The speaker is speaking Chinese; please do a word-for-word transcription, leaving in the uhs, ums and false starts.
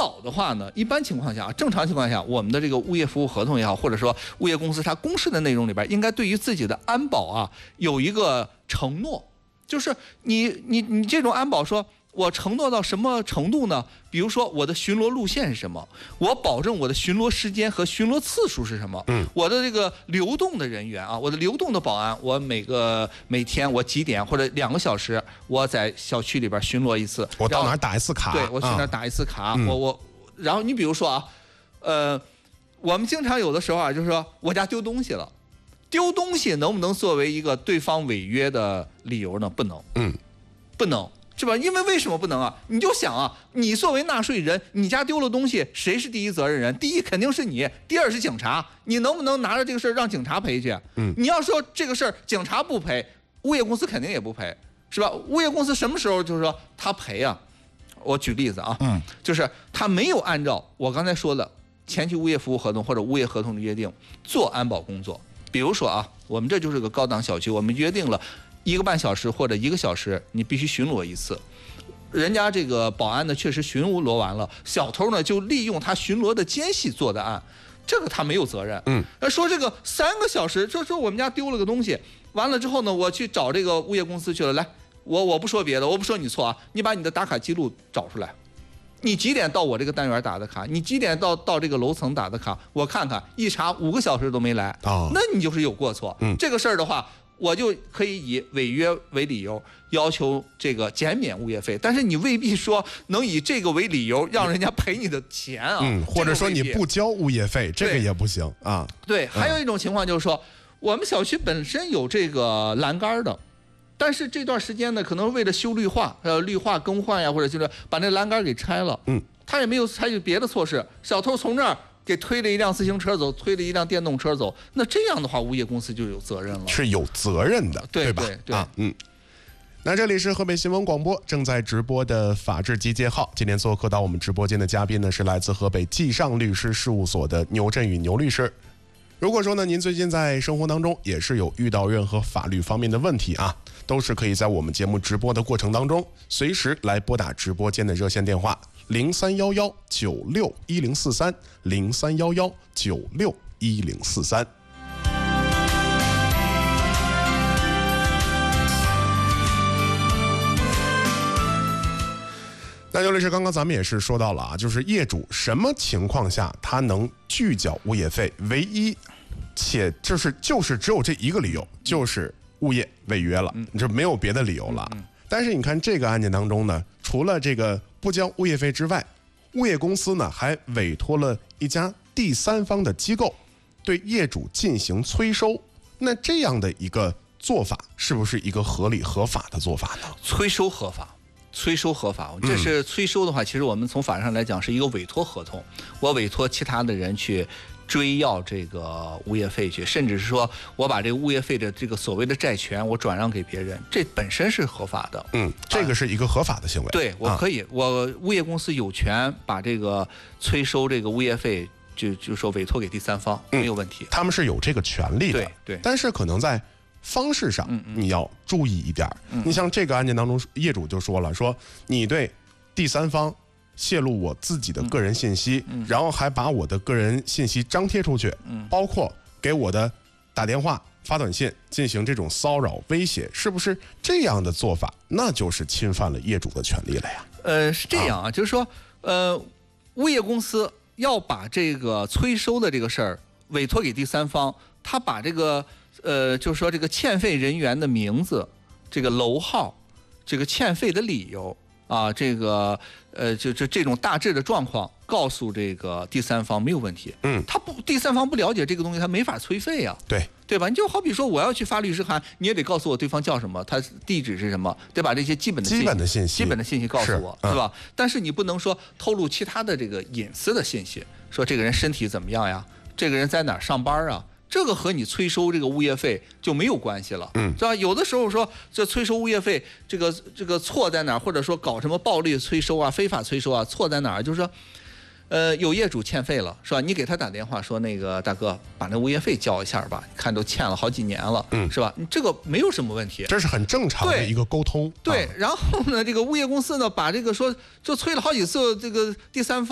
保的话呢，一般情况下，正常情况下，我们的这个物业服务合同也好，或者说物业公司它公示的内容里边，应该对于自己的安保啊有一个承诺，就是你你你这种安保说。我承诺到什么程度呢？比如说我的巡逻路线是什么？我保证我的巡逻时间和巡逻次数是什么？嗯，我的这个流动的人员啊，我的流动的保安，我每个每天我几点或者两个小时，我在小区里边巡逻一次。 我到哪儿打一次卡？ 对，我去哪儿打一次卡？ 嗯、 我我，然后你比如说啊，呃，我们经常有的时候啊，就是说我家丢东西了，丢东西能不能作为一个对方违约的理由呢？不能。嗯，不能。是吧？因为为什么不能啊？你就想啊，你作为纳税人，你家丢了东西，谁是第一责任人？第一肯定是你，第二是警察。你能不能拿着这个事儿让警察赔去？嗯，你要说这个事儿警察不赔，物业公司肯定也不赔，是吧？物业公司什么时候就是说他赔啊？我举例子啊，嗯，就是他没有按照我刚才说的前期物业服务合同或者物业合同的约定做安保工作。比如说啊，我们这就是个高档小区，我们约定了。一个半小时或者一个小时，你必须巡逻一次。人家这个保安呢，确实巡逻完了，小偷呢就利用他巡逻的间隙做的案，这个他没有责任。嗯，说这个三个小时，说说我们家丢了个东西，完了之后呢，我去找这个物业公司去了，来，我我不说别的，我不说你错啊，你把你的打卡记录找出来，你几点到我这个单元打的卡，你几点到到这个楼层打的卡，我看看，一查五个小时都没来，哦，那你就是有过错。嗯，这个事儿的话。我就可以以违约为理由要求这个减免物业费，但是你未必说能以这个为理由让人家赔你的钱啊， 嗯，或者说你不交物业费，这个也不行啊。 对，还有一种情况就是说，我们小区本身有这个栏杆的，但是这段时间呢，可能为了修绿化，呃，绿化更换呀，或者就是把那栏杆给拆了，嗯，他也没有采取别的措施，小偷从这儿。给推了一辆自行车走，推了一辆电动车走，那这样的话，物业公司就有责任了， 是有责任的， 对吧？ 对对， 啊，嗯。那这里是河北新闻广播正在直播的法治集结号，今天做客到我们直播间的嘉宾呢是来自河北纪尚律师事务所的牛振宇牛律师。如果说呢，您最近在生活当中也是有遇到任何法律方面的问题啊，都是可以在我们节目直播的过程当中，随时来拨打直播间的热线电话。零三幺幺九六一零四三，零三幺幺九六一零四三。那刘律师，刚刚咱们也是说到了啊，就是业主什么情况下他能拒缴物业费？唯一且就是就是只有这一个理由，就是物业违约了，这没有别的理由了。但是你看这个案件当中呢，除了这个不交物业费之外，物业公司呢还委托了一家第三方的机构对业主进行催收。那这样的一个做法是不是一个合理合法的做法呢？ 催收合法，催收合法。这是催收的话，其实我们从法上来讲是一个委托合同，我委托其他的人去追要这个物业费去，甚至是说我把这个物业费的这个所谓的债权我转让给别人，这本身是合法的。 嗯，这个是一个合法的行为。 对，我可以，啊、我物业公司有权把这个催收这个物业费就就说委托给第三方，嗯、没有问题。 他们是有这个权利的。 对对。 但是可能在方式上你要注意一点。嗯嗯、你像这个案件当中，业主就说了，说你对第三方泄露我自己的个人信息，嗯嗯、然后还把我的个人信息张贴出去，嗯、包括给我的打电话、发短信进行这种骚扰、威胁，是不是这样的做法？那就是侵犯了业主的权利了呀。 呃，是这样啊，啊就是说，呃，物业公司要把这个催收的这个事儿委托给第三方，他把这个呃，就是说这个欠费人员的名字、这个楼号、这个欠费的理由。啊，这个呃，就就这种大致的状况，告诉这个第三方没有问题。嗯，他不，第三方不了解这个东西，他没法催费啊。 对， 对吧？你就好比说，我要去发律师函，你也得告诉我对方叫什么，他地址是什么，对吧？这些基本的基本的信息， 基本的信息告诉我，是、嗯、吧？但是你不能说透露其他的这个隐私的信息，说这个人身体怎么样呀？这个人在哪儿上班啊？这个和你催收这个物业费就没有关系了，嗯，是吧？有的时候说这催收物业费，这个这个错在哪儿，或者说搞什么暴力催收啊、非法催收啊，错在哪儿？就是说，呃，有业主欠费了，是吧？你给他打电话说，那个大哥，把那物业费交一下吧，看都欠了好几年了，嗯，是吧？你这个没有什么问题， 这是很正常的一个沟通。 对，对啊、然后呢，这个物业公司呢，把这个说就催了好几次，这个第三方。